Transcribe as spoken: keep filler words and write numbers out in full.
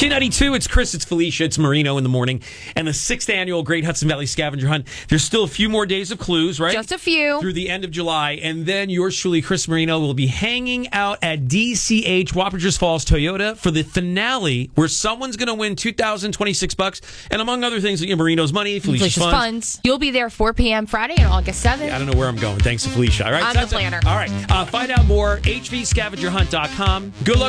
K ninety-two, it's Chris, it's Felicia, it's Marino in the morning, and the sixth annual Great Hudson Valley Scavenger Hunt. There's still a few more days of clues, right? Just a few. Through the end of July, and then yours truly, Chris Marino, will be hanging out at D C H Wappingers Falls Toyota for the finale, where someone's going to win two thousand twenty-six bucks, and among other things, you know, Marino's money, Felicia's, Felicia's funds. funds. You'll be there four p.m. Friday on August seventh. I don't know where I'm going. Thanks to Felicia. All right, I'm so the planner. All right, uh, find out more, h v scavenger hunt dot com. Good luck.